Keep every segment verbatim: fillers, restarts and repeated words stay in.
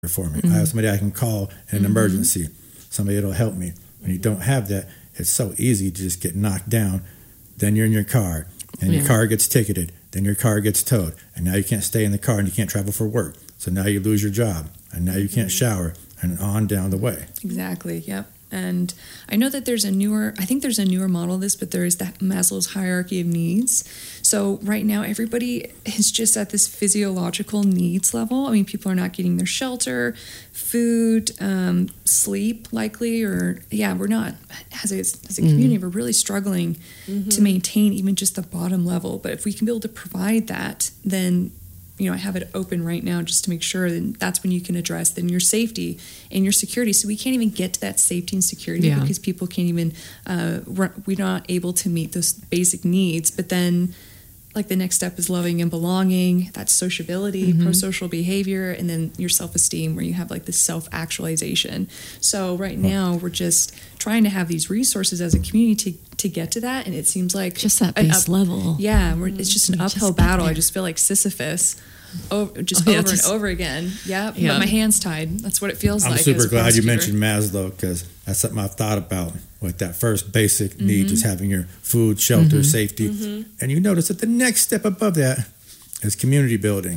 for me. Mm-hmm. I have somebody I can call in an mm-hmm. emergency, somebody that'll help me. When you don't have that, it's so easy to just get knocked down. Then you're in your car, and yeah. your car gets ticketed. Then your car gets towed, and now you can't stay in the car, and you can't travel for work. So now you lose your job, and now you can't shower, and on down the way. Exactly. Yep. And I know that there's a newer, I think there's a newer model of this, but there is the Maslow's hierarchy of needs. So right now, everybody is just at this physiological needs level. I mean, people are not getting their shelter, food, um, sleep, likely, or yeah, we're not, as a, as a community, mm-hmm. we're really struggling mm-hmm. to maintain even just the bottom level. But if we can be able to provide that, then you know, I have it open right now just to make sure that that's when you can address then your safety and your security. So we can't even get to that safety and security yeah. because people can't even, uh, we're, we're not able to meet those basic needs. But then like the next step is loving and belonging, that's sociability, mm-hmm. pro-social behavior, and then your self-esteem where you have like this self-actualization. So right now we're just trying to have these resources as a community to, to get to that. And it seems like just that base up, level. Yeah. We're, it's just an just uphill battle. I just feel like Sisyphus. Over, just oh, yeah, over just, and over again. Yeah, yeah, but my hands tied. That's what it feels I'm like. I'm super glad you mentioned Maslow because that's something I've thought about. Like that first basic mm-hmm. need, just having your food, shelter, mm-hmm. safety. Mm-hmm. And you notice that the next step above that is community building.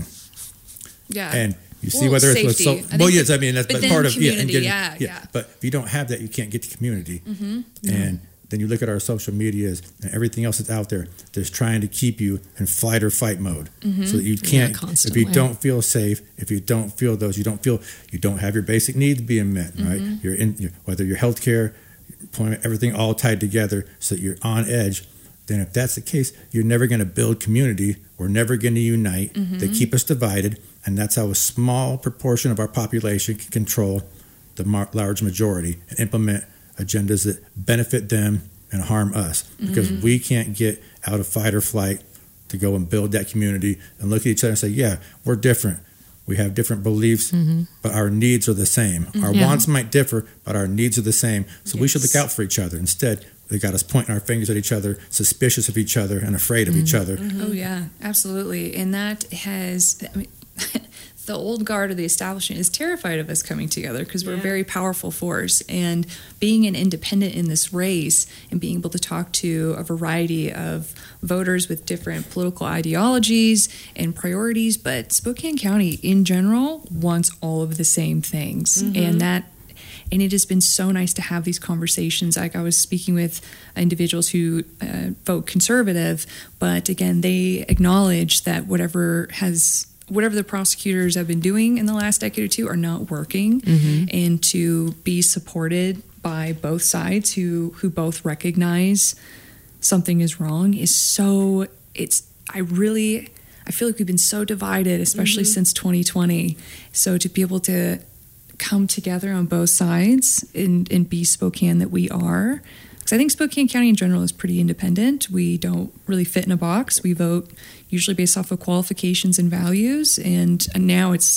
Yeah. And you see well, whether safety. it's with so, well, yes, I mean that's but part of yeah, and getting, yeah, yeah, yeah. But if you don't have that, you can't get to community. Mm-hmm. And then you look at our social medias and everything else that's out there that's trying to keep you in flight or fight mode, mm-hmm. so that you can't. Yeah, if you don't feel safe, if you don't feel those, you don't feel you don't have your basic needs being met. Mm-hmm. Right? You're in you're, whether your healthcare, employment, everything all tied together, so that you're on edge. Then if that's the case, you're never going to build community. We're never going to unite. Mm-hmm. They keep us divided, and that's how a small proportion of our population can control the mar- large majority and implement agendas that benefit them and harm us, because mm-hmm. we can't get out of fight or flight to go and build that community and look at each other and say, yeah, we're different. We have different beliefs, mm-hmm. but our needs are the same. Our yeah. wants might differ, but our needs are the same. So yes. we should look out for each other. Instead, they got us pointing our fingers at each other, suspicious of each other and afraid of mm-hmm. each other. Mm-hmm. Oh, yeah, absolutely. And that has... I mean, the old guard of the establishment is terrified of us coming together because we're yeah. a very powerful force. And being an independent in this race and being able to talk to a variety of voters with different political ideologies and priorities, but Spokane County in general wants all of the same things. Mm-hmm. And that And it has been so nice to have these conversations. Like I was speaking with individuals who uh, vote conservative, but again, they acknowledge that whatever has... whatever the prosecutors have been doing in the last decade or two are not working, mm-hmm. and to be supported by both sides who, who both recognize something is wrong is so, it's, I really, I feel like we've been so divided, especially mm-hmm. since twenty twenty. So to be able to come together on both sides and, and be Spokane that we are, because I think Spokane County in general is pretty independent. We don't really fit in a box. We vote usually based off of qualifications and values, and, and now it's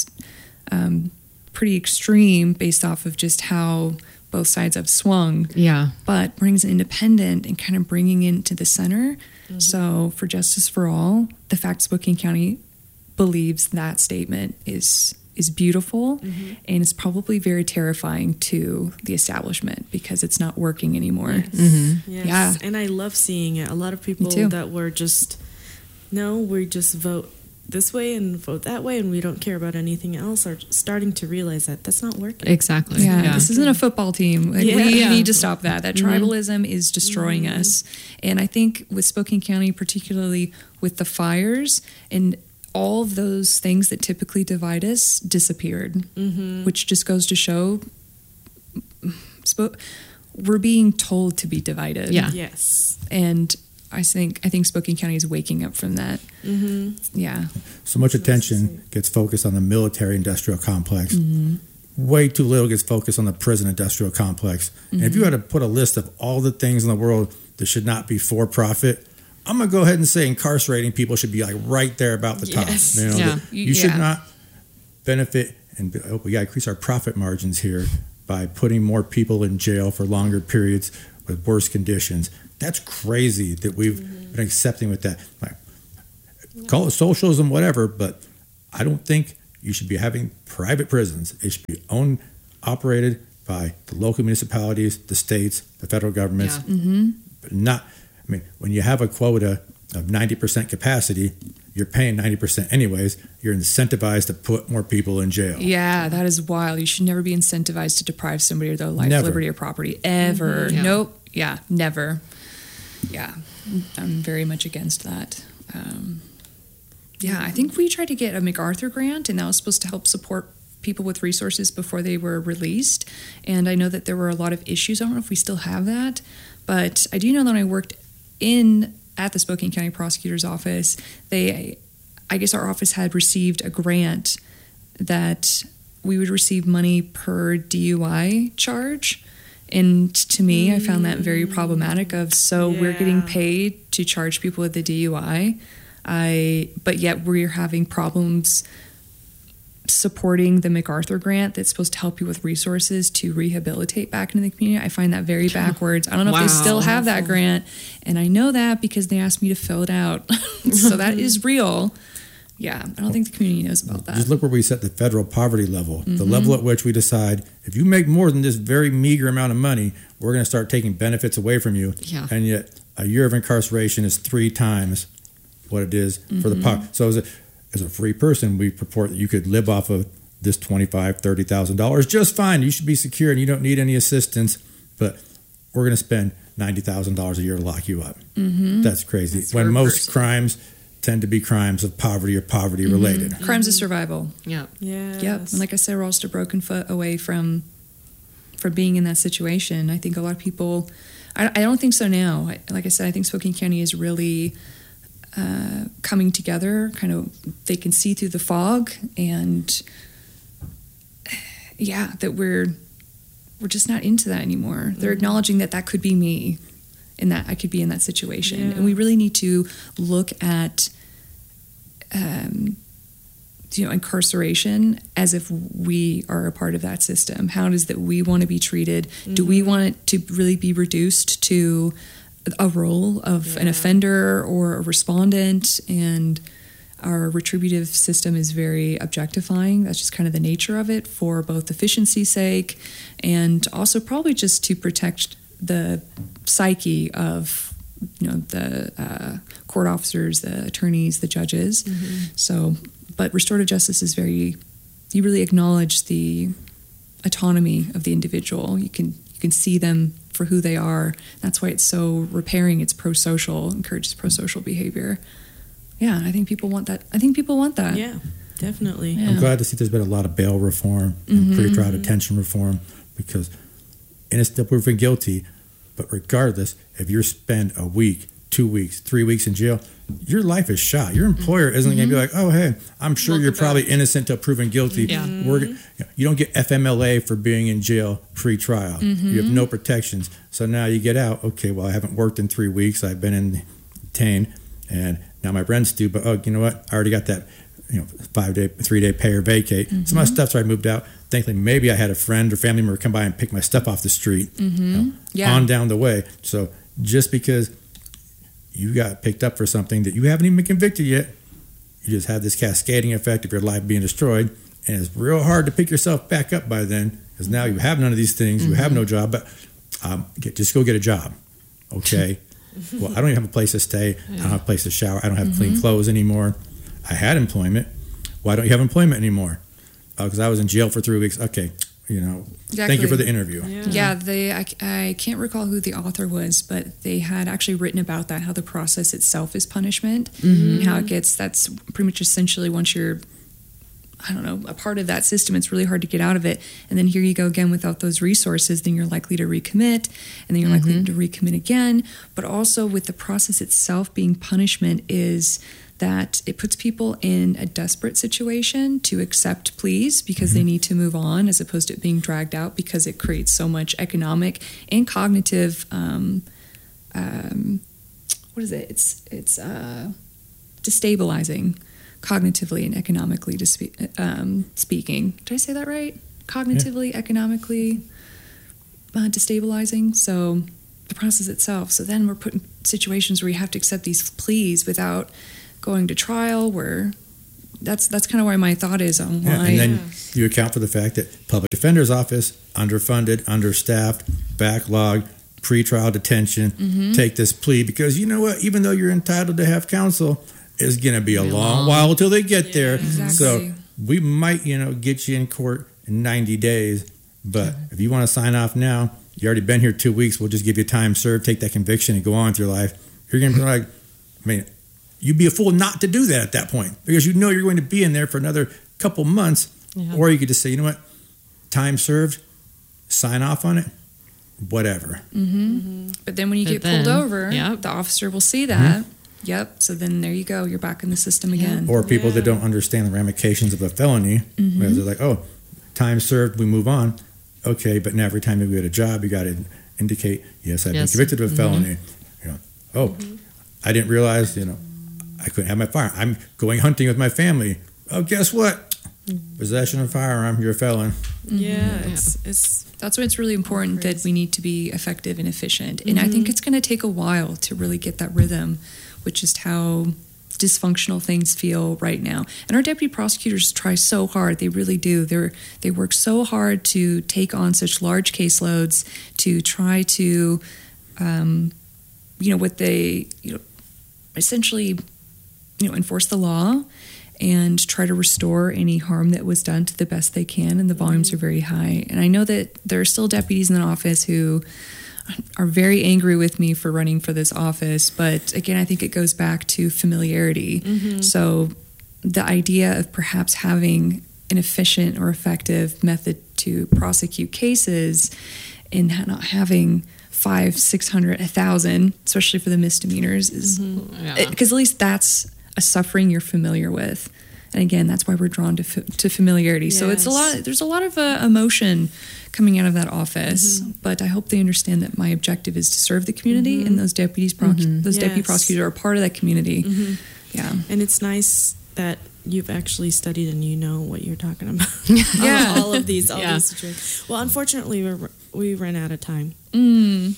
um, pretty extreme based off of just how both sides have swung. Yeah. But brings independent and kind of bringing it into the center. Mm-hmm. So for Justice for All, the fact Spokane County believes that statement is is beautiful, mm-hmm. and it's probably very terrifying to the establishment because it's not working anymore. Yes. Mm-hmm. Yes. Yeah. And I love seeing it. A lot of people that were just, no, we just vote this way and vote that way and we don't care about anything else are starting to realize that that's not working. Exactly. Yeah. yeah. This isn't a football team. Like, yeah. We yeah. need to stop that. That mm-hmm. tribalism is destroying mm-hmm. us. And I think with Spokane County, particularly with the fires and all of those things that typically divide us disappeared, mm-hmm. which just goes to show we're being told to be divided. Yeah. Yes. And I think I think Spokane County is waking up from that. Mm-hmm. Yeah. So much attention gets focused on the military-industrial complex. Mm-hmm. Way too little gets focused on the prison-industrial complex. Mm-hmm. And if you had to put a list of all the things in the world that should not be for-profit, I'm going to go ahead and say incarcerating people should be like right there about the yes. top. You know, yeah. you yeah. should not benefit, and oh, we got to increase our profit margins here by putting more people in jail for longer periods with worse conditions. That's crazy that we've mm-hmm. been accepting with that. Like, call it socialism, whatever, but I don't think you should be having private prisons. It should be owned, operated by the local municipalities, the states, the federal governments. Yeah. Mm-hmm. But not, I mean, when you have a quota of ninety percent capacity, you're paying ninety percent anyways. You're incentivized to put more people in jail. Yeah, that is wild. You should never be incentivized to deprive somebody of their life, never. liberty, or property. Ever. Mm-hmm. Yeah. Nope. Yeah, never. Yeah, I'm very much against that. Um, yeah, I think we tried to get a MacArthur grant, and that was supposed to help support people with resources before they were released. And I know that there were a lot of issues. I don't know if we still have that, but I do know that when I worked in at the Spokane County Prosecutor's Office, they, I guess our office had received a grant that we would receive money per D U I charge. And to me, I found that very problematic of, so yeah. we're getting paid to charge people with the D U I, I, but yet we're having problems supporting the MacArthur grant that's supposed to help you with resources to rehabilitate back into the community. I find that very backwards. I don't know wow. if they still have that grant, and I know that because they asked me to fill it out. So that is real. Yeah, I don't think the community knows about that. Just look where we set the federal poverty level, mm-hmm. the level at which we decide if you make more than this very meager amount of money, we're going to start taking benefits away from you. Yeah. And yet a year of incarceration is three times what it is mm-hmm. for the poor. So as a, as a free person, we purport that you could live off of this twenty-five thousand dollars, thirty thousand dollars just fine. You should be secure and you don't need any assistance, but we're going to spend ninety thousand dollars a year to lock you up. Mm-hmm. That's crazy. That's when most person. crimes tend to be crimes of poverty or poverty mm-hmm. related. Mm-hmm. Crimes of survival. Yeah. Yes. Yep. And like I said, we're all just a broken foot away from from being in that situation. I think a lot of people, I, I don't think so now. I, like I said, I think Spokane County is really uh, coming together. Kind of, they can see through the fog, and yeah, that we're we're just not into that anymore. Mm-hmm. They're acknowledging that that could be me, and that I could be in that situation. Yeah. And we really need to look at, um, you know, incarceration as if we are a part of that system. How it is that we want to be treated? Mm-hmm. Do we want it to really be reduced to a role of yeah. an offender or a respondent? And our retributive system is very objectifying. That's just kind of the nature of it, for both efficiency's sake and also probably just to protect the psyche of, you know, the uh, court officers, the attorneys, the judges. Mm-hmm. So, but restorative justice is very, you really acknowledge the autonomy of the individual. You can you can see them for who they are. That's why it's so repairing. It's pro-social, encourages pro-social behavior. Yeah, I think people want that. I think people want that. Yeah, definitely. Yeah. I'm glad to see there's been a lot of bail reform and mm-hmm. pretrial detention reform, because innocent until proven guilty. But regardless, if you spend a week, two weeks, three weeks in jail, your life is shot. Your employer isn't mm-hmm. going to be like, oh, hey, I'm sure Welcome you're probably back. innocent till proven guilty. Yeah. We're, you know, you don't get F M L A for being in jail pre-trial. Mm-hmm. You have no protections. So now you get out. Okay, well, I haven't worked in three weeks. I've been detained, and now my rent's due. But oh, you know what? I already got that, you know, five day, three day pay or vacate. Mm-hmm. Some of my stuff's already moved out. Thankfully, maybe I had a friend or family member come by and pick my stuff off the street mm-hmm. you know, yeah. on down the way. So just because you got picked up for something that you haven't even been convicted yet, you just have this cascading effect of your life being destroyed. And it's real hard to pick yourself back up by then, because now you have none of these things. Mm-hmm. You have no job, but um, get, just go get a job. Okay. Well, I don't even have a place to stay. Yeah. I don't have a place to shower. I don't have mm-hmm. clean clothes anymore. I had employment. Why don't you have employment anymore? Because uh, I was in jail for three weeks. Okay, you know, exactly. Thank you for the interview. Yeah, yeah they, I, I can't recall who the author was, but they had actually written about that, how the process itself is punishment, mm-hmm. and how it gets, that's pretty much essentially once you're, I don't know, a part of that system, it's really hard to get out of it. And then here you go again without those resources, then you're likely to recommit, and then you're mm-hmm. likely to recommit again. But also with the process itself being punishment is that it puts people in a desperate situation to accept pleas because mm-hmm. they need to move on, as opposed to it being dragged out, because it creates so much economic and cognitive, um, um, what is it? It's, it's uh, destabilizing cognitively and economically to spe- um, speaking. Did I say that right? Cognitively, yeah. economically uh, destabilizing. So the process itself. So then we're put in situations where you have to accept these pleas without going to trial, where that's that's kind of why my thought is on why. Yeah, and then Yeah. you account for the fact that public defender's office, underfunded, understaffed, backlog, pretrial detention, mm-hmm. take this plea because you know what? Even though you're entitled to have counsel, it's going to be a long, long while until they get yeah, there. Exactly. So we might, you know, get you in court in ninety days, but if you want to sign off now, you already been here two weeks. We'll just give you time served, take that conviction, and go on with your life. You're going to be like, I mean, you'd be a fool not to do that at that point because you know you're going to be in there for another couple months. Yeah. Or you could just say, you know what, time served, sign off on it, whatever. Mm-hmm. Mm-hmm. But then when you but get then, pulled over, yep. the officer will see that. Mm-hmm. Yep. So then there you go. You're back in the system again. Or people yeah. that don't understand the ramifications of a felony. Mm-hmm. Where they're like, oh, time served, we move on. Okay, but now every time you get a job, you got to indicate, yes, I've yes. been convicted of a felony. Mm-hmm. You know, oh, mm-hmm. I didn't realize, you know, I couldn't have my firearm. I'm going hunting with my family. Oh, guess what? Mm-hmm. Possession of a firearm, you're a felon. Yeah, mm-hmm. it's it's that's why it's really important crazy. that we need to be effective and efficient. Mm-hmm. And I think it's going to take a while to really get that rhythm, which is how dysfunctional things feel right now. And our deputy prosecutors try so hard. They really do. They're they work so hard to take on such large caseloads, to try to, um, you know, what they, you know, essentially, you know, enforce the law and try to restore any harm that was done to the best they can. And the volumes are very high. And I know that there are still deputies in the office who are very angry with me for running for this office. But again, I think it goes back to familiarity. Mm-hmm. So the idea of perhaps having an efficient or effective method to prosecute cases and not having five, six hundred, a thousand, especially for the misdemeanors, is because mm-hmm. yeah. at least that's a suffering you're familiar with. And again, that's why we're drawn to to familiarity. Yes. So it's a lot. There's a lot of uh, emotion coming out of that office. Mm-hmm. But I hope they understand that my objective is to serve the community, mm-hmm. and those deputies, pro- mm-hmm. those yes. deputy prosecutors are a part of that community. Mm-hmm. Yeah, and it's nice that you've actually studied and you know what you're talking about. yeah, all, all of these, all yeah. these situations. Well, unfortunately, we we ran out of time. Mm.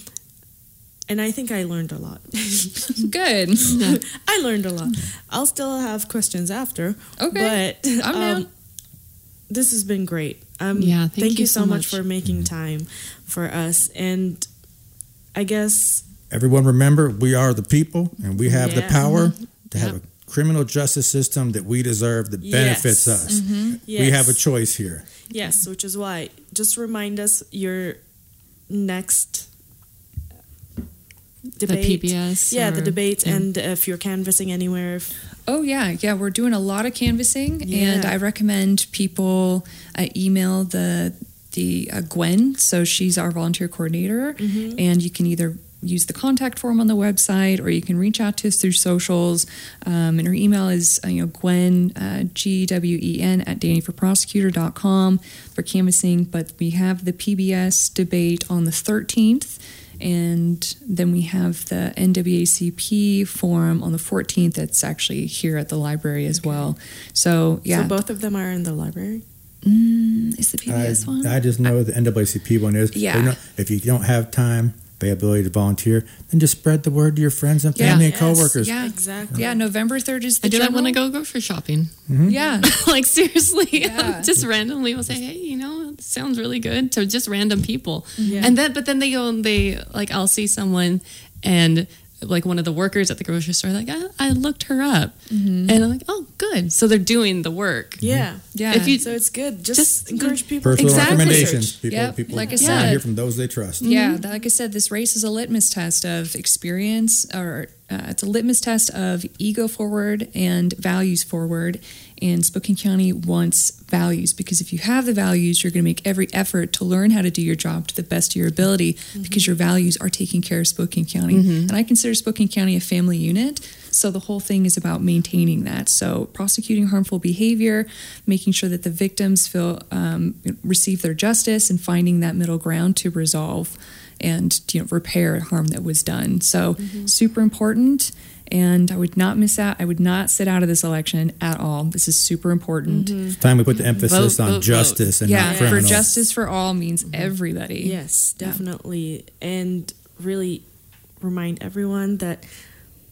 And I think I learned a lot. Good. Yeah. I learned a lot. I'll still have questions after. Okay. But I'm um, down. This has been great. Um, yeah, thank, thank you you so so much much for making time for us. And I guess... Everyone remember, we are the people, and we have yeah. the power mm-hmm. to have yep. a criminal justice system that we deserve that benefits yes. us. Mm-hmm. Yes. We have a choice here. Yes, which is why. Just remind us your next... debate. The P B S? Yeah, or, the debates, yeah. and if you're canvassing anywhere. If, oh, yeah. Yeah, we're doing a lot of canvassing, yeah. and I recommend people uh, email the the uh, Gwen, so she's our volunteer coordinator, mm-hmm. and you can either use the contact form on the website, or you can reach out to us through socials, um, and her email is uh, you know Gwen, uh, G W E N, at danny for prosecutor dot com for canvassing, but we have the P B S debate on the thirteenth, and then we have the N double A C P forum on the fourteenth. That's actually here at the library as okay. well. So, yeah. So both of them are in the library? Mm, is the P B S I, one? I just know I, the N double A C P one is. Yeah. You know, if you don't have time, availability to volunteer, then just spread the word to your friends and family yeah. and yes. coworkers. Yeah, exactly. Yeah, November third is the I do general. not want to go grocery shopping. Mm-hmm. Yeah. Like, seriously. Yeah. Just randomly will say, hey, you know, it sounds really good to just random people. Yeah. And then, but then they go and they, like, I'll see someone and, like, one of the workers at the grocery store, like, I, I looked her up. Mm-hmm. And I'm like, oh, good. So they're doing the work. Yeah. Yeah. If you, so it's good. Just, just encourage people. Personal exactly. recommendations. People, yep. people like I want said, to hear from those they trust. Yeah. Mm-hmm. Like I said, this race is a litmus test of experience, or uh, it's a litmus test of ego forward and values forward. And Spokane County wants values, because if you have the values, you're going to make every effort to learn how to do your job to the best of your ability, mm-hmm. because your values are taking care of Spokane County. Mm-hmm. And I consider Spokane County a family unit. So the whole thing is about maintaining that. So prosecuting harmful behavior, making sure that the victims feel um, receive their justice, and finding that middle ground to resolve and, you know, repair harm that was done. So mm-hmm. super important. And I would not miss out. I would not sit out of this election at all. This is super important. Mm-hmm. It's time we put the emphasis vote, on vote, justice vote. and yeah, not criminals. for justice for all means mm-hmm. everybody. Yes, definitely. Yeah. And really remind everyone that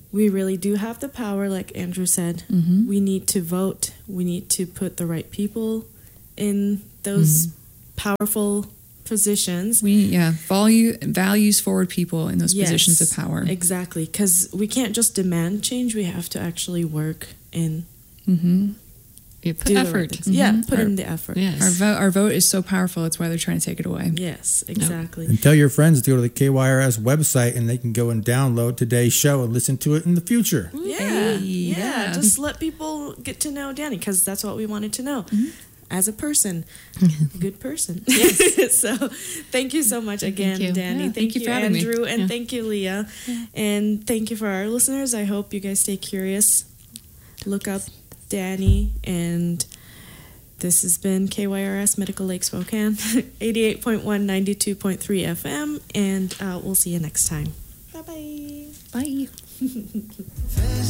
we really do have the power, like Andrew said. Mm-hmm. We need to vote. We need to put the right people in those mm-hmm. powerful positions. We yeah, value values forward people in those yes, positions of power. Exactly, because we can't just demand change. We have to actually work in. Mm-hmm. You put effort. Right mm-hmm. Yeah, put our, in the effort. Yes. Our vote, our vote is so powerful. It's why they're trying to take it away. Yes, exactly. Yep. And tell your friends to go to the K Y R S website and they can go and download today's show and listen to it in the future. Yeah, hey, yeah. yeah. Just let people get to know Danny, because that's what we wanted to know. Mm-hmm. As a person, good person. Yes. So, thank you so much again, thank Danny. Yeah, thank, thank you, you for Andrew, me. and yeah. thank you, Leah, yeah. and thank you for our listeners. I hope you guys stay curious. Look up Danny, and this has been K Y R S Medical Lake Spokane, eighty-eight point one, ninety-two point three F M, and uh, we'll see you next time. Bye-bye. Bye.